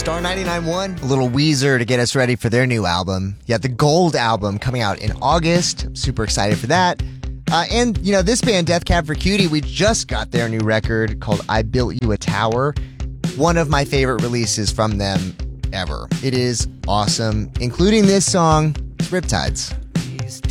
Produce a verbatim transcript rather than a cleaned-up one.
Star ninety-nine point one, a little Weezer to get us ready for their new album. You have the Gold album coming out in August. I'm super excited for that. Uh, and, you know, this band, Death Cab for Cutie, we just got their new record called I Built You a Tower. One of my favorite releases from them ever. It is awesome, including this song, Riptides.